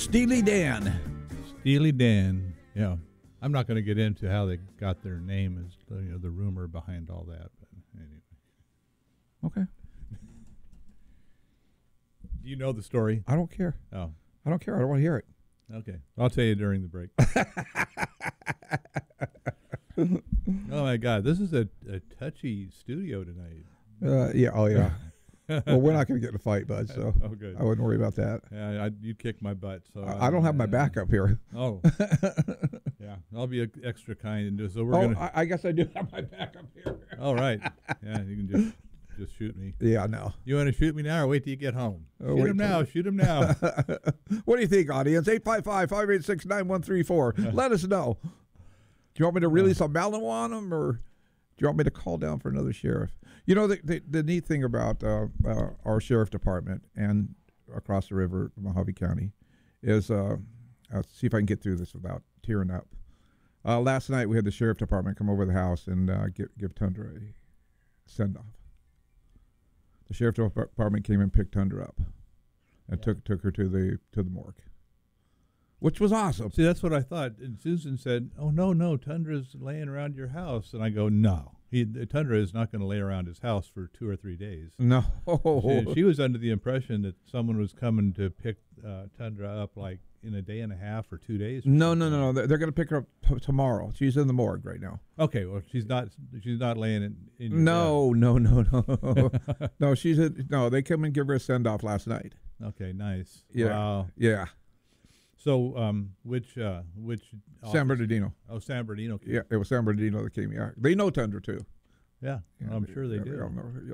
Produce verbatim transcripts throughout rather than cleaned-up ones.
Steely Dan. Steely Dan. Yeah. I'm not going to get into how they got their name, as you know, the rumor behind all that. But anyway. Okay. Do you know the story? I don't care. Oh. I don't care. I don't want to hear it. Okay. I'll tell you during the break. Oh, my God. This is a, a touchy studio tonight. Uh, yeah. Oh, yeah. Well, we're not going to get in a fight, bud, so oh, good. I wouldn't worry about that. Yeah, I, you kick my butt. So I, I don't have my back up here. Oh. Yeah. I'll be extra kind and do so. We're oh, gonna. I, I guess I do have my back up here. All right. Yeah, you can just just shoot me. Yeah, no. You want to shoot me now or wait till you get home? Oh, shoot him now. You. Shoot him now. What do you think, audience? eight five five, five eight six, nine one three four. Let us know. Do you want me to release a Malinois on them, or do you want me to call down for another sheriff? You know, the the, the neat thing about uh, uh, our sheriff department and across the river, Mojave County, is uh, I'll see if I can get through this without tearing up. Uh, last night we had the sheriff department come over the house and uh, give, give Tundra a send-off. The sheriff department came and picked Tundra up and yeah. took took her to the to the morgue, which was awesome. See, that's what I thought. And Susan said, "Oh no, no, Tundra's laying around your house," and I go, "No, he Tundra is not going to lay around his house for two or three days." No, she, she was under the impression that someone was coming to pick uh, Tundra up like in a day and a half or two days. Or no, no, no, no. They're, they're going to pick her up t- tomorrow. She's in the morgue right now. Okay, well, she's not. She's not laying in. in your no, no, no, no, no. She's in, no. They come and give her a send off last night. Okay, nice. Yeah, wow. Yeah. So, um, which, uh, which? San Bernardino. Oh, San Bernardino. Yeah, it was San Bernardino that came. Yeah, they know Tundra too. Yeah, yeah I'm they, sure they yeah, do. They all know her,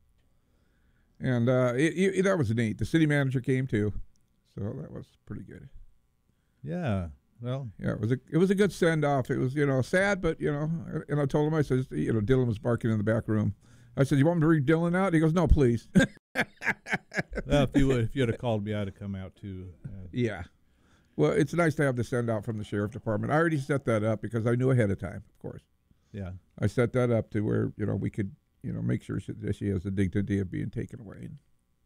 yeah. And uh, it, it, that was neat. The city manager came too, so that was pretty good. Yeah. Well. Yeah, it was a it was a good send off. It was you know sad, but you know, and I told him I said you know Dylan was barking in the back room. I said, "You want me to read Dylan out?" He goes, "No, please." Well, if you would, if you had have called me, I'd have come out too. Uh, yeah. Well, it's nice to have the send out from the sheriff department. I already set that up because I knew ahead of time, of course. Yeah. I set that up to where, you know, we could, you know, make sure she, that she has the dignity of being taken away and,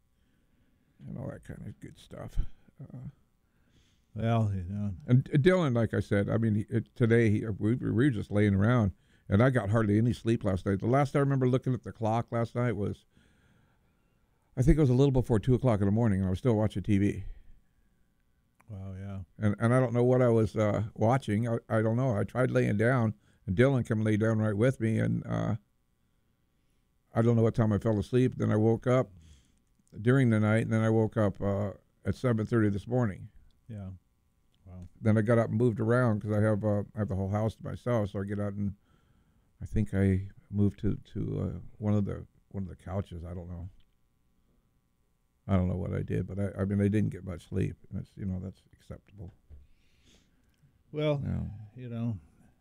and all that kind of good stuff. Uh, well, you know. And uh, Dylan, like I said, I mean, he, it, today he, we, we were just laying around, and I got hardly any sleep last night. The last I remember looking at the clock last night was, I think it was a little before two o'clock in the morning, and I was still watching T V. Wow, yeah. And and I don't know what I was uh, watching. I, I don't know. I tried laying down, and Dylan came lay down right with me, and uh, I don't know what time I fell asleep. Then I woke up during the night, and then I woke up uh, at seven thirty this morning. Yeah. Wow. Then I got up and moved around because I have uh, I have the whole house to myself. So I get out and I think I moved to to uh, one of the one of the couches. I don't know. I don't know what I did, but I, I mean, I didn't get much sleep. That's, you know, that's acceptable. Well, no. you know,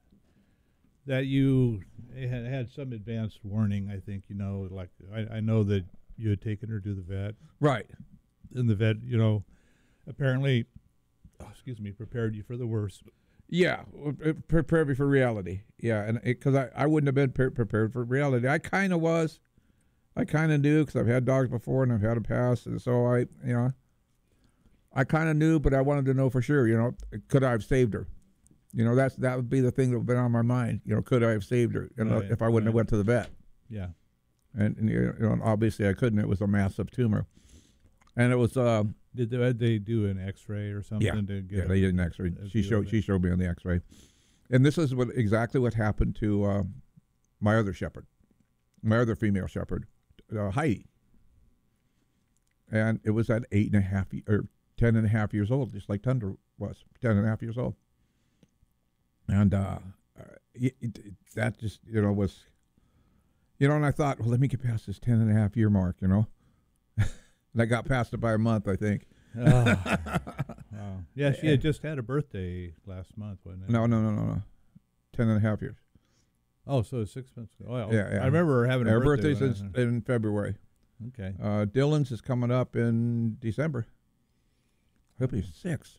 that you had, had some advanced warning, I think, you know, like I, I know that you had taken her to the vet. Right. And the vet, you know, apparently, oh, excuse me, prepared you for the worst. Yeah, it prepared me for reality. Yeah, and because I, I wouldn't have been pre- prepared for reality. I kind of was. I kind of knew because I've had dogs before and I've had a pass, and so I, you know, I kind of knew, but I wanted to know for sure. You know, could I have saved her? You know, that's that would be the thing that would be on my mind. You know, could I have saved her? You know, right, if I wouldn't right. have went to the vet. Yeah, and, and you know, obviously I couldn't. It was a massive tumor, and it was. Uh, Did they, did they do an X-ray or something? Yeah, to get yeah, a, they did an X-ray. She showed she showed me on the X-ray, and this is what exactly what happened to uh, my other shepherd, my other female shepherd. Uh, Heidi, and it was at eight and a half or ten and a half years old, just like Tundra was ten and a half years old, and uh, it, it, that just you know was, you know, and I thought, well, let me get past this ten and a half year mark, you know, and I got past it by a month, I think. Oh, wow. Yeah, she had just had a birthday last month, wasn't it? No, no, no, no, no, ten and a half years. Oh, so it's six months ago. Well, yeah, yeah. I remember her having a her birthday. birthday's in, in February. Okay. Uh, Dylan's is coming up in December. He'll be six.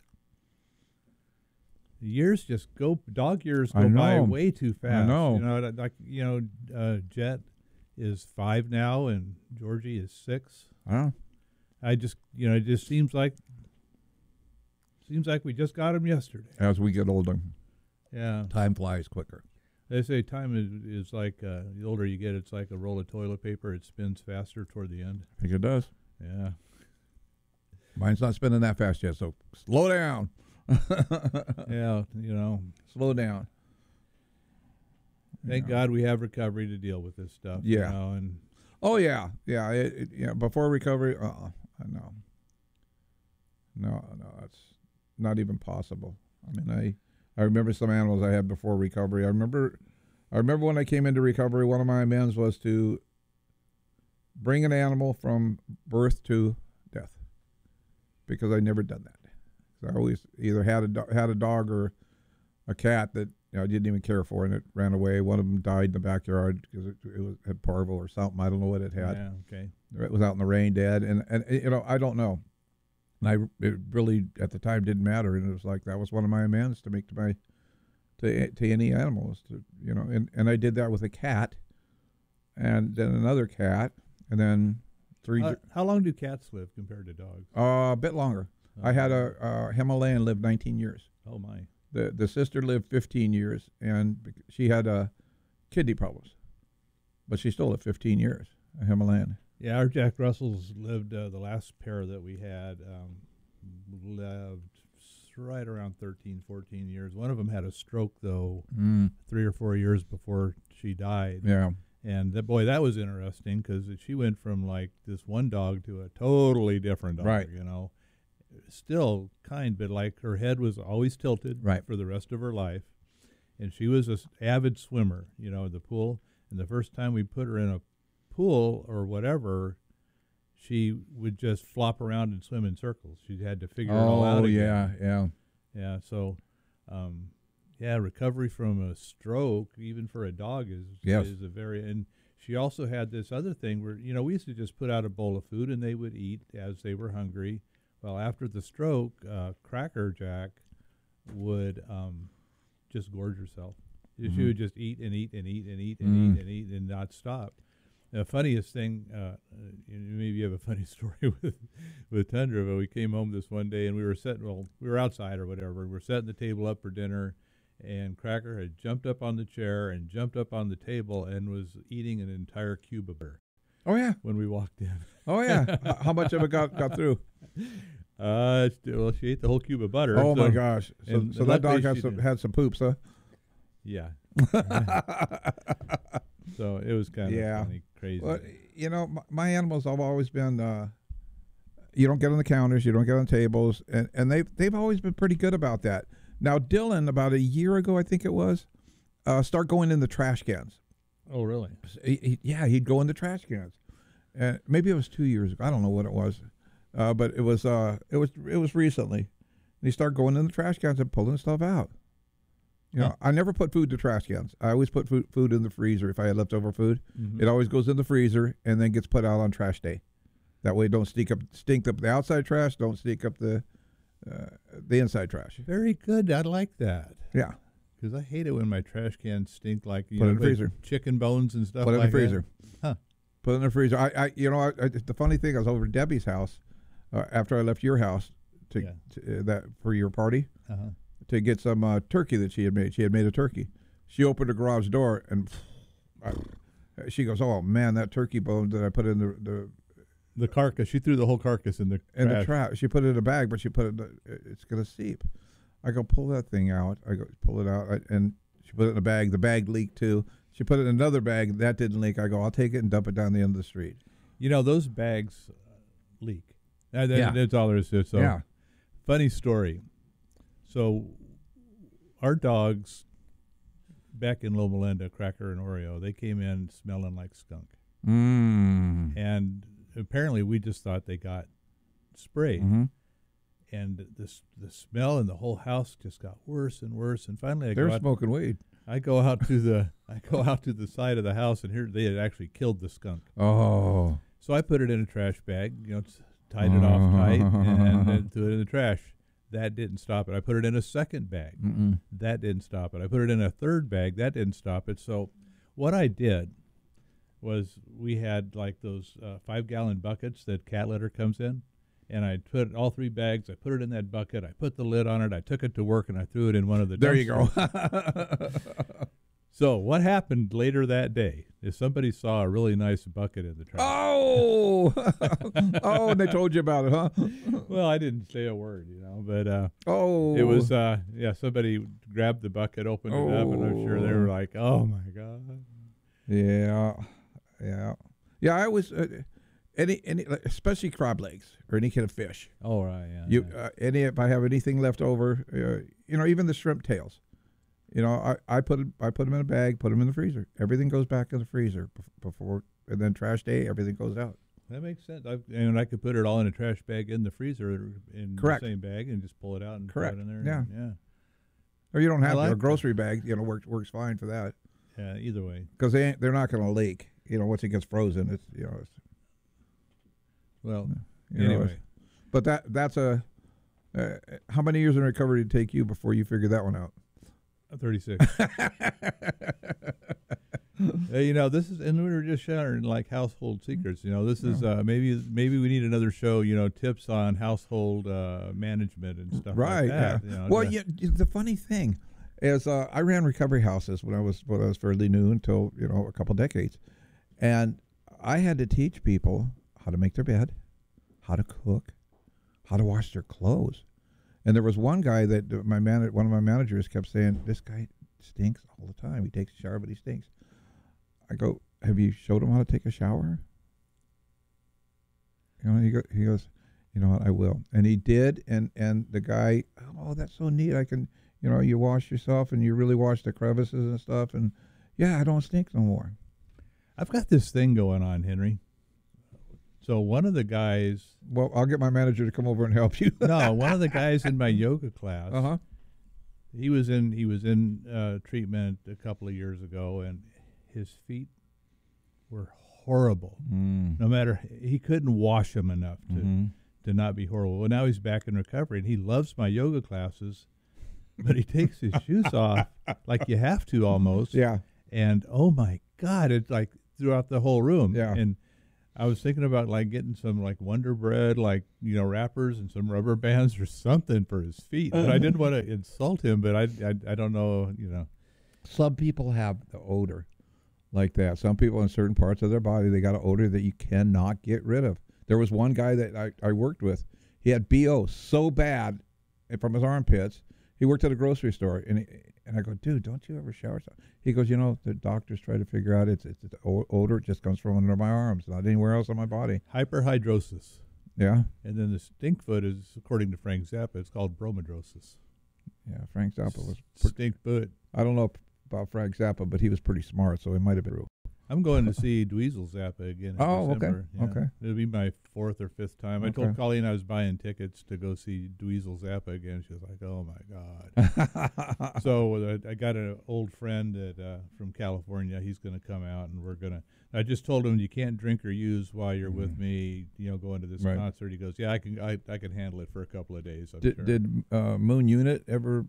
The years just go. Dog years go I know. by way too fast. I know. You know, like you know, uh, Jet is five now, and Georgie is six. I know. I just, you know, it just seems like seems like we just got them yesterday. As we get older, Yeah. time flies quicker. They say time is, is like, uh, the older you get, it's like a roll of toilet paper. It spins faster toward the end. I think it does. Yeah. Mine's not spinning that fast yet, so slow down. Yeah, you know. Slow down. Thank Yeah. God we have recovery to deal with this stuff. Yeah. You know, and Oh yeah, yeah, it, it, yeah. Before recovery, uh, no, no, no, that's not even possible. I mean, I, I remember some animals I had before recovery. I remember, I remember when I came into recovery, one of my amends was to bring an animal from birth to death, because I never done that. So I always either had a do- had a dog or a cat that, you know, I didn't even care for, and it ran away. One of them died in the backyard because it, it was, had parvo or something. I don't know what it had. yeah, okay. It was out in the rain, dead, and and you know, I don't know. And I it really at the time didn't matter, and it was like that was one of my amends to make to my to to any animals, to, you know, and and I did that with a cat, and then another cat, and then three. How, how long do cats live compared to dogs? Uh, a bit longer. Oh, I had a, a Himalayan lived nineteen years. Oh my. The the sister lived fifteen years, and bec- she had uh, kidney problems, but she still lived fifteen years. A Himalayan. Yeah, our Jack Russells lived, uh, the last pair that we had um, lived right around thirteen, fourteen years. One of them had a stroke, though, Mm. three or four years before she died. Yeah. And that, boy, that was interesting because she went from like this one dog to a totally different dog, Right. you know. Still kind, but like her head was always tilted Right. for the rest of her life. And she was an avid swimmer, you know, in the pool. And the first time we put her in a pool or whatever, she would just flop around and swim in circles. She had to figure it all out Oh again. yeah, yeah. Yeah, so, um, yeah, recovery from a stroke, even for a dog, is Yes. is a very. And she also had this other thing where, you know, we used to just put out a bowl of food and they would eat as they were hungry. Well, after the stroke, uh, Cracker Jack would um, just gorge herself. She Mhm. would just eat and eat and eat and eat and Mm. eat and eat and not stop. The funniest thing, uh, uh, maybe you have a funny story with with Tundra, but we came home this one day and we were setting, well, we were outside or whatever. We were setting the table up for dinner, and Cracker had jumped up on the chair and jumped up on the table and was eating an entire cube of butter Oh yeah. when we walked in. Oh yeah. H- How much of it got got through? Uh, st- well, she ate the whole cube of butter. Oh my so- gosh. So, and so that luckily dog had she some did. had some poops, huh? Yeah. So it was kind of Yeah. funny, crazy. Well, you know, my, my animals have always been. Uh, you don't get on the counters, you don't get on tables, and and they they've always been pretty good about that. Now Dylan, about a year ago, I think it was, uh, start going in the trash cans. Oh, really? He, he, yeah, he'd go in the trash cans, and maybe it was two years ago. I don't know what it was, uh, but it was uh, it was it was recently. And he started going in the trash cans and pulling stuff out. You know, Huh. I never put food to trash cans. I always put food food in the freezer if I had leftover food. Mhm. It always goes in the freezer and then gets put out on trash day. That way, it don't stink up stink up the outside trash. Don't stink up the uh, the inside trash. Very good. I like that. Yeah, Because I hate it when my trash cans stink like you Put it know, in the like freezer. chicken bones and stuff put it like in the freezer. Huh. Put it in the freezer. I, I you know, I, I, the funny thing, I was over at Debbie's house uh, after I left your house to, Yeah. to uh, that for your party that. Uh-huh. to get some uh, turkey that she had made. She had made a turkey. She opened the garage door and I, she goes, "Oh man, that turkey bone that I put in the the The carcass. She threw the whole carcass in the in trash. the trash. She put it in a bag, but she put it. In the, it's gonna seep." I go, "Pull that thing out." I go, "Pull it out," I, and she put it in a bag. The bag leaked too. She put it in another bag that didn't leak. I go, "I'll take it and dump it down the end of the street." You know, those bags uh, leak. Uh, that, Yeah. That's all there is to it. So, yeah. funny story. So, our dogs back in Loma Linda, Cracker and Oreo, they came in smelling like skunk. Mm. And apparently we just thought they got sprayed. Mm-hmm. And the, s- the smell in the whole house just got worse and worse. And finally I They're go, out, smoking weed. I go out to the I go out to the side of the house, and here they had actually killed the skunk. Oh. So I put it in a trash bag, you know, s- tied it off tight, and then threw it in the trash. That didn't stop it. I put it in a second bag. Mm-mm. That didn't stop it. I put it in a third bag. That didn't stop it. So what I did was we had like those uh, five-gallon buckets that cat litter comes in, and I put all three bags. I put it in that bucket. I put the lid on it. I took it to work, and I threw it in one of the. There you go. So what happened later that day is somebody saw a really nice bucket in the trash. Oh, oh, and they told you about it, huh? Well, I didn't say a word, you know, but uh, oh, it was uh, yeah. Somebody grabbed the bucket, opened it up, and I'm sure they were like, "Oh my god." Yeah, yeah, yeah. I was uh, any any especially crab legs or any kind of fish. Oh right, yeah. You yeah. uh, any if I have anything left over, uh, you know, even the shrimp tails. You know, I, I put it, I put them in a bag, put them in the freezer. Everything goes back in the freezer before, and then trash day, everything goes out. That makes sense. I've, and I could put it all in a trash bag in the freezer in Correct. the same bag and just pull it out and Correct. put it in there. Yeah. And, yeah. Or you don't have I to. like A grocery bag, you know, works works fine for that. Yeah. Either way. Because they ain't, they're not going to leak. You know, once it gets frozen, it's you know. It's, well, you anyway. Know, but that that's a. Uh, how many years in recovery did it take you before you figured that one out? thirty-six. uh, you know, this is, and we were just sharing like household secrets. You know, this is uh, maybe maybe we need another show. You know, tips on household uh, management and stuff. Right. Like that, Yeah. You know, well, to, yeah, the funny thing is, uh, I ran recovery houses when I was when I was fairly new until you know a couple decades, and I had to teach people how to make their bed, how to cook, how to wash their clothes. And there was one guy that my man, one of my managers kept saying, "This guy stinks all the time. He takes a shower, but he stinks." I go, "Have you showed him how to take a shower?" You know, he go, he goes, "You know what? I will." And he did. And and the guy, "Oh, that's so neat. I can, you know, you wash yourself and you really wash the crevices and stuff. And yeah, I don't stink no more." I've got this thing going on, Henry. So one of the guys. Well, I'll get my manager to come over and help you. No, one of the guys in my yoga class. Uh huh. He was in he was in uh, treatment a couple of years ago, and his feet were horrible. Mm. No matter he couldn't wash them enough to Mm-hmm. to not be horrible. Well, now he's back in recovery, and he loves my yoga classes, but he takes his shoes off like you have to almost. Yeah. And oh my God, it's like throughout the whole room. Yeah. And I was thinking about like getting some like Wonder Bread, like, you know, wrappers and some rubber bands or something for his feet. But I didn't want to insult him, but I, I, I don't know, you know. Some people have the odor like that. Some people in certain parts of their body, they got an odor that you cannot get rid of. There was one guy that I, I worked with. He had B O so bad from his armpits. He worked at a grocery store, and he, and I go, "Dude, don't you ever shower?" He goes, "You know, the doctors try to figure out it's it's the odor. It just comes from under my arms, not anywhere else on my body." Hyperhidrosis. Yeah. And then the stink foot is, according to Frank Zappa, it's called bromidrosis. Yeah, Frank Zappa was. Pre- stink foot. I don't know about Frank Zappa, but he was pretty smart, so he might have been true. I'm going to see Dweezil Zappa again in Oh, December. okay. Yeah. Okay. It'll be my fourth or fifth time. I Okay. told Colleen I was buying tickets to go see Dweezil Zappa again. She was like, "Oh my God." So uh, I got an old friend that, uh, from California. He's going to come out, and we're going to. I just told him you can't drink or use while you're Mm-hmm. with me. You know, going to this Right. concert. He goes, "Yeah, I can. I, I can handle it for a couple of days." I'm Did, sure. did uh, Moon Unit ever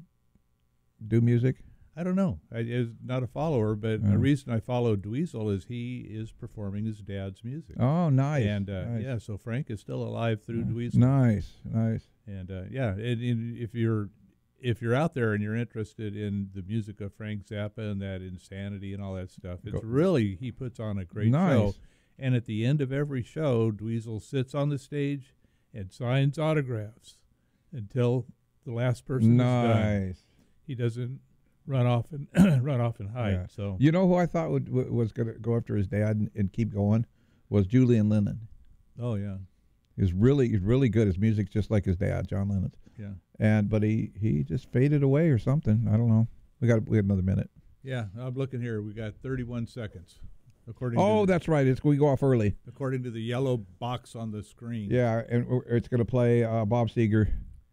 do music? I don't know. I is not a follower, but Oh. the reason I follow Dweezil is he is performing his dad's music. Oh, nice. And uh, nice. yeah, so Frank is still alive through Dweezil. Nice, nice. And uh, yeah, and, and if you're if you're out there and you're interested in the music of Frank Zappa and that insanity and all that stuff, it's Go. really he puts on a great Nice. show. And at the end of every show, Dweezil sits on the stage and signs autographs until the last person is done. Nice. He doesn't run off and run off and hide. Yeah. So You know who I thought would, w- was going to go after his dad and, and keep going was Julian Lennon. oh yeah, He's really he's really good. His music's just like his dad, John Lennon's. yeah, And but he, he just faded away or something. I don't know. We got we got another minute. yeah. I'm looking here. We got thirty-one seconds, according. Oh, to, that's right. It's we go off early. according to the yellow box on the screen. Yeah, and w- it's going to play uh, Bob Seger.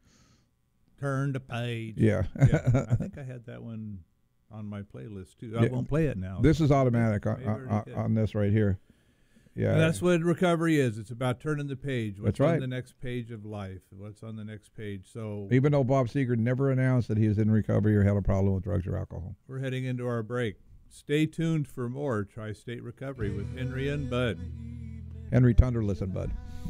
Turn the page. Yeah. yeah. I think I had that one on my playlist too. I Yeah. won't play it now. This is automatic on, Maybe I already on, did. on this right here. Yeah. And that's what recovery is. It's about turning the page. What's That's right. on the next page of life? What's on the next page? So Even though Bob Seger never announced that he was in recovery or had a problem with drugs or alcohol. we're heading into our break. Stay tuned for more Tri-State Recovery with Henry and Bud. Henry Tunder, listen, bud.